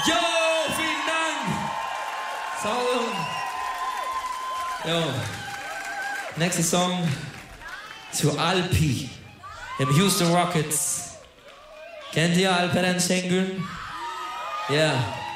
Jo, vielen Dank. Song. Jo. Nächster Song zu Alpi im Houston Rockets. Kennt ihr Alperen Şengün? Ja.